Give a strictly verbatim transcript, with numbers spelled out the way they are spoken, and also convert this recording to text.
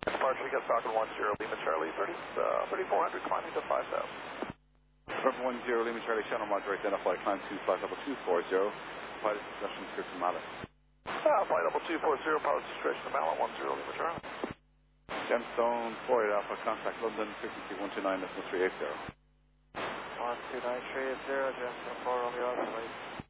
Departure, we got Falcon one zero, Lima Charlie, thirty, uh, thirty-four hundred, climbing to five thousand. Falcon one zero, Lima Charlie, channel modulator, identify, climb to flight level two four zero, pilot discussion script from Mallet. Uh, flight level two four zero, pilot discretion to Mallet, one zero, Lima Charlie. Gemstone, four eight Alpha, contact London, frequency one two nine, decimal three eight zero. one two nine three eight zero, Gemstone four, Romeo, Alpha,